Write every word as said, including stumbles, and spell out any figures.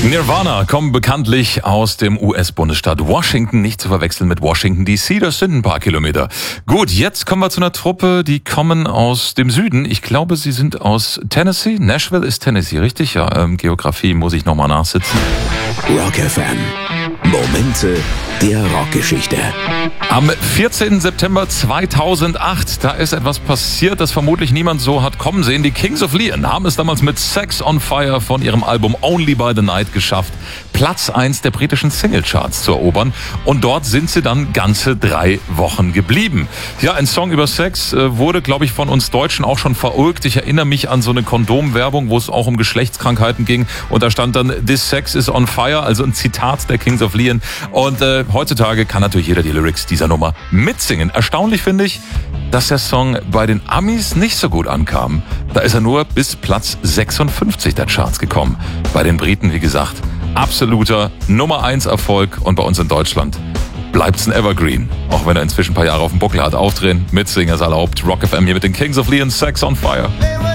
Nirvana kommen bekanntlich aus dem U S-Bundesstaat Washington, nicht zu verwechseln mit Washington D C, das sind ein paar Kilometer. Gut, jetzt kommen wir zu einer Truppe, die kommen aus dem Süden. Ich glaube, sie sind aus Tennessee. Nashville ist Tennessee, richtig? Ja, ähm, Geografie muss ich nochmal nachsitzen. Rock F M. Momente der Rockgeschichte. Am vierzehnten September zweitausendacht, da ist etwas passiert, das vermutlich niemand so hat kommen sehen. Die Kings of Leon haben es damals mit Sex on Fire von ihrem Album Only by the Night geschafft, Platz eins der britischen Singlecharts zu erobern. Und dort sind sie dann ganze drei Wochen geblieben. Ja, ein Song über Sex äh, wurde, glaube ich, von uns Deutschen auch schon verulgt. Ich erinnere mich an so eine Kondomwerbung, wo es auch um Geschlechtskrankheiten ging. Und da stand dann, "This sex is on fire", also ein Zitat der Kings of Leon. Und äh, heutzutage kann natürlich jeder die Lyrics dieser Nummer mitsingen. Erstaunlich finde ich, dass der Song bei den Amis nicht so gut ankam. Da ist er nur bis Platz sechsundfünfzig der Charts gekommen. Bei den Briten, wie gesagt, absoluter Nummer eins Erfolg. Und bei uns in Deutschland bleibt's ein Evergreen. Auch wenn er inzwischen ein paar Jahre auf dem Buckel hat. Aufdrehen, mitsingen ist erlaubt. Rock F M hier mit den Kings of Leon, Sex on Fire.